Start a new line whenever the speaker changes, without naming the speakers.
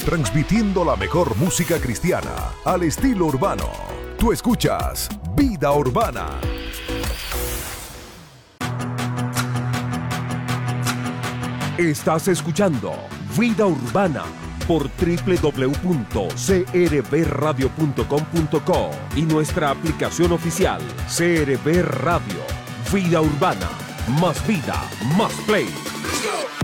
transmitiendo la mejor música cristiana al estilo urbano. Tú escuchas Vida Urbana. Estás escuchando Vida Urbana por www.crbradio.com.co y nuestra aplicación oficial CRB Radio. Vida Urbana, más vida, más play.